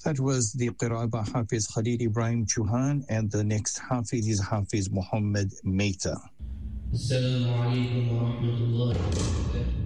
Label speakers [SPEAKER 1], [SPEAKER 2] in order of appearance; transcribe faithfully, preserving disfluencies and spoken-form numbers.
[SPEAKER 1] That was the Qira'ah by Hafiz Khalil Ibrahim Chauhan, and the next Hafiz is Hafiz Muhammad Mehta.
[SPEAKER 2] Assalamu alaikum wa rahmatullahi wa barakatuh.